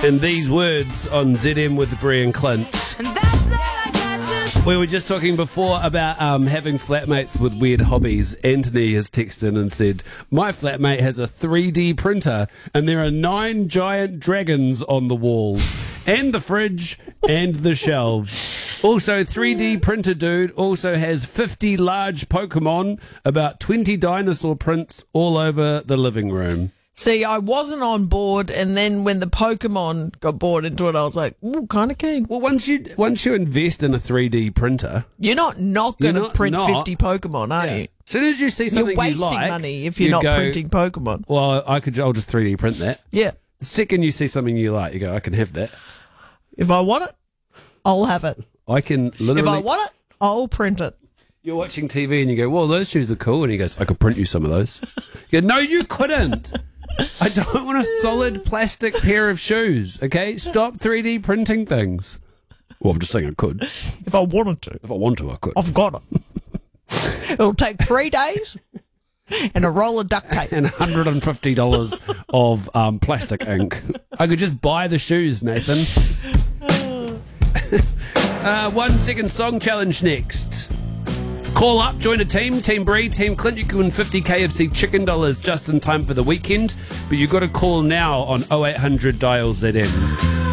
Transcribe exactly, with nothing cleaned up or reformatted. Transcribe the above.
And these words on Z M with Brie and Clint. We were just talking before about um, having flatmates with weird hobbies. Anthony has texted in and said, my flatmate has a three D printer and there are nine giant dragons on the walls and the fridge and the shelves. Also, three D printer dude also has fifty large Pokemon, about twenty dinosaur prints all over the living room. See, I wasn't on board, and then when the Pokemon got bought into it, I was like, ooh, kind of keen. Well, once you once you invest in a three D printer, you're not not going to print not, fifty Pokemon, are yeah. you? As soon as you see something you're wasting you like, money if you're you not go, printing Pokemon. Well, I could. I'll just three D print that. Yeah. The second you see something you like, you go, I can have that. If I want it, I'll have it. I can literally. If I want it, I'll print it. You're watching T V and you go, well, those shoes are cool. And he goes, I could print you some of those. You go, no, you couldn't. I don't want a solid plastic pair of shoes, okay? Stop three D printing things. Well, I'm just saying I could. If I wanted to. If I want to, I could. I've got it. It'll take three days and a roll of duct tape. And one hundred fifty dollars of um, plastic ink. I could just buy the shoes, Nathan. uh, one second song challenge next. Call up, join a team, Team Bree, Team Clint. You can win fifty K F C chicken dollars just in time for the weekend. But you've got to call now on oh eight hundred dial Z M.